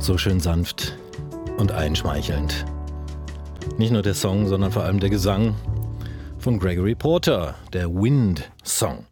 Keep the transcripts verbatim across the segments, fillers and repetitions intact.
So schön sanft und einschmeichelnd. Nicht nur der Song, sondern vor allem der Gesang von Gregory Porter, der Wind Song.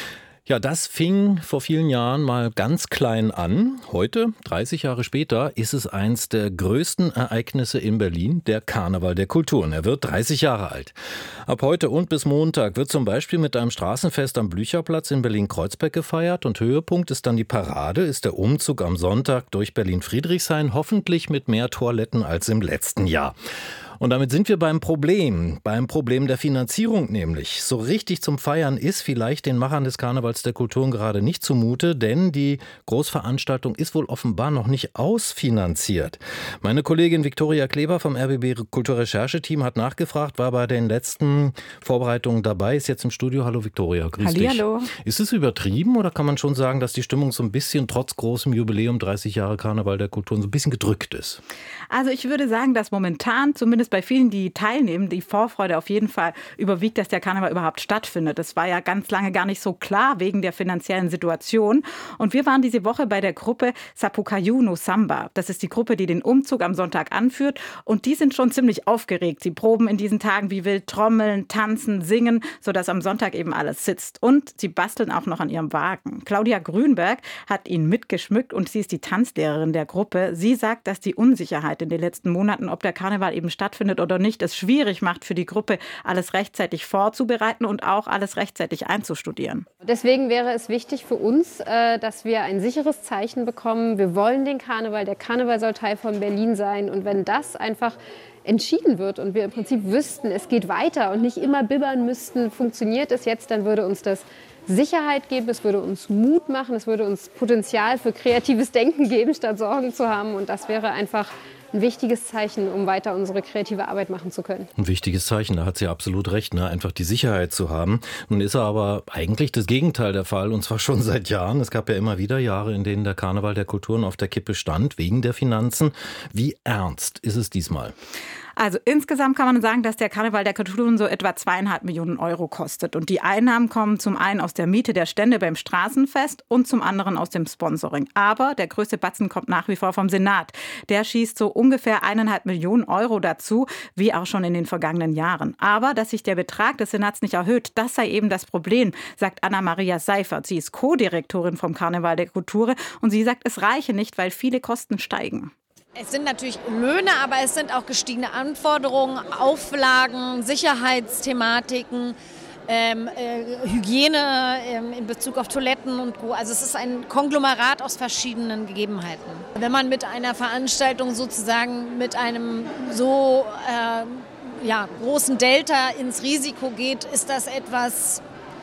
Ja, das fing vor vielen Jahren mal ganz klein an. Heute, dreißig Jahre später, ist es eins der größten Ereignisse in Berlin, der Karneval der Kulturen. Er wird dreißig Jahre alt. Ab heute und bis Montag wird zum Beispiel mit einem Straßenfest am Blücherplatz in Berlin-Kreuzberg gefeiert. Und Höhepunkt ist dann die Parade, ist der Umzug am Sonntag durch Berlin-Friedrichshain, hoffentlich mit mehr Toiletten als im letzten Jahr. Und damit sind wir beim Problem, beim Problem der Finanzierung nämlich. So richtig zum Feiern ist vielleicht den Machern des Karnevals der Kulturen gerade nicht zumute, denn die Großveranstaltung ist wohl offenbar noch nicht ausfinanziert. Meine Kollegin Viktoria Kleber vom R B B Kulturrechercheteam hat nachgefragt, war bei den letzten Vorbereitungen dabei, ist jetzt im Studio. Hallo Viktoria, grüß Hallihallo. dich. Ist es übertrieben oder kann man schon sagen, dass die Stimmung so ein bisschen trotz großem Jubiläum, dreißig Jahre Karneval der Kulturen, so ein bisschen gedrückt ist? Also ich würde sagen, dass momentan zumindest bei vielen, die teilnehmen, die Vorfreude auf jeden Fall überwiegt, dass der Karneval überhaupt stattfindet. Das war ja ganz lange gar nicht so klar wegen der finanziellen Situation. Und wir waren diese Woche bei der Gruppe Sapucaí no Samba. Das ist die Gruppe, die den Umzug am Sonntag anführt. Und die sind schon ziemlich aufgeregt. Sie proben in diesen Tagen wie wild trommeln, tanzen, singen, sodass am Sonntag eben alles sitzt. Und sie basteln auch noch an ihrem Wagen. Claudia Grünberg hat ihn mitgeschmückt und sie ist die Tanzlehrerin der Gruppe. Sie sagt, dass die Unsicherheit in den letzten Monaten, ob der Karneval eben stattfindet oder nicht, es schwierig macht für die Gruppe, alles rechtzeitig vorzubereiten und auch alles rechtzeitig einzustudieren. Deswegen wäre es wichtig für uns, dass wir ein sicheres Zeichen bekommen. Wir wollen den Karneval, der Karneval soll Teil von Berlin sein. Und wenn das einfach entschieden wird und wir im Prinzip wüssten, es geht weiter und nicht immer bibbern müssten, funktioniert es jetzt, dann würde uns das Sicherheit geben, es würde uns Mut machen, es würde uns Potenzial für kreatives Denken geben, statt Sorgen zu haben. Und das wäre einfach ein wichtiges Zeichen, um weiter unsere kreative Arbeit machen zu können. Ein wichtiges Zeichen, da hat sie absolut recht, ne? Einfach die Sicherheit zu haben. Nun ist aber eigentlich das Gegenteil der Fall, und zwar schon seit Jahren. Es gab ja immer wieder Jahre, in denen der Karneval der Kulturen auf der Kippe stand, wegen der Finanzen. Wie ernst ist es diesmal? Also insgesamt kann man sagen, dass der Karneval der Kulturen so etwa zweieinhalb Millionen Euro kostet. Und die Einnahmen kommen zum einen aus der Miete der Stände beim Straßenfest und zum anderen aus dem Sponsoring. Aber der größte Batzen kommt nach wie vor vom Senat. Der schießt so ungefähr eineinhalb Millionen Euro dazu, wie auch schon in den vergangenen Jahren. Aber dass sich der Betrag des Senats nicht erhöht, das sei eben das Problem, sagt Anna-Maria Seifert. Sie ist Co-Direktorin vom Karneval der Kulturen und sie sagt, es reiche nicht, weil viele Kosten steigen. Es sind natürlich Löhne, aber es sind auch gestiegene Anforderungen, Auflagen, Sicherheitsthematiken, ähm, äh, Hygiene ähm, in Bezug auf Toiletten und Co. Also es ist ein Konglomerat aus verschiedenen Gegebenheiten. Wenn man mit einer Veranstaltung sozusagen mit einem so äh, ja, großen Delta ins Risiko geht, ist das etwas,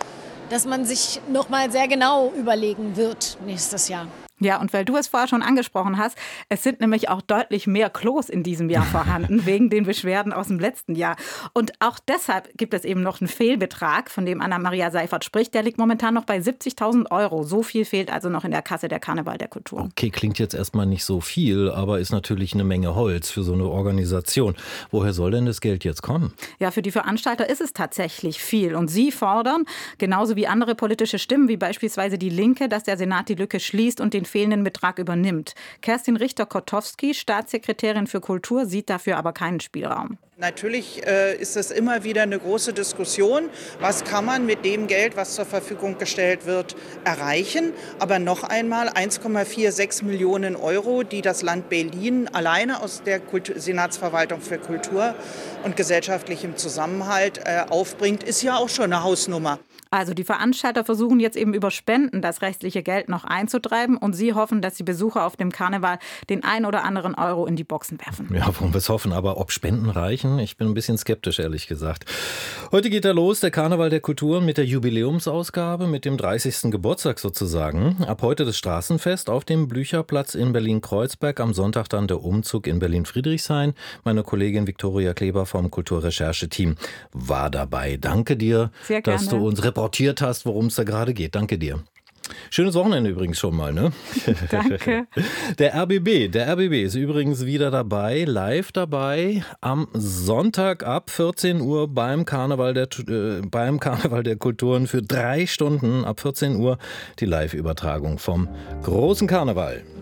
das man sich noch mal sehr genau überlegen wird nächstes Jahr. Ja, und weil du es vorher schon angesprochen hast, es sind nämlich auch deutlich mehr Klos in diesem Jahr vorhanden, wegen den Beschwerden aus dem letzten Jahr. Und auch deshalb gibt es eben noch einen Fehlbetrag, von dem Anna-Maria Seifert spricht. Der liegt momentan noch bei siebzigtausend Euro. So viel fehlt also noch in der Kasse der Karneval der Kulturen. Okay, klingt jetzt erstmal nicht so viel, aber ist natürlich eine Menge Holz für so eine Organisation. Woher soll denn das Geld jetzt kommen? Ja, für die Veranstalter ist es tatsächlich viel. Und sie fordern, genauso wie andere politische Stimmen, wie beispielsweise die Linke, dass der Senat die Lücke schließt und den fehlenden Betrag übernimmt. Kerstin Richter-Kotowski, Staatssekretärin für Kultur, sieht dafür aber keinen Spielraum. Natürlich äh, ist es immer wieder eine große Diskussion, was kann man mit dem Geld, was zur Verfügung gestellt wird, erreichen. Aber noch einmal eins Komma sechsundvierzig Millionen Euro, die das Land Berlin alleine aus der Kultur- Senatsverwaltung für Kultur und gesellschaftlichem Zusammenhalt äh, aufbringt, ist ja auch schon eine Hausnummer. Also die Veranstalter versuchen jetzt eben über Spenden das restliche Geld noch einzutreiben und sie hoffen, dass die Besucher auf dem Karneval den ein oder anderen Euro in die Boxen werfen. Ja, wollen wir es hoffen, aber ob Spenden reichen? Ich bin ein bisschen skeptisch, ehrlich gesagt. Heute geht er los, der Karneval der Kulturen mit der Jubiläumsausgabe, mit dem dreißigsten Geburtstag sozusagen. Ab heute das Straßenfest auf dem Blücherplatz in Berlin-Kreuzberg, am Sonntag dann der Umzug in Berlin-Friedrichshain. Meine Kollegin Viktoria Kleber vom Kulturrechercheteam war dabei. Danke dir, Sehr gerne, dass du uns reportiert hast, worum es da gerade geht. Danke dir. Schönes Wochenende übrigens schon mal, ne? Danke. Der R B B, der R B B ist übrigens wieder dabei, live dabei, am Sonntag ab vierzehn Uhr beim Karneval der, äh, beim Karneval der Kulturen für drei Stunden ab vierzehn Uhr die Live-Übertragung vom großen Karneval.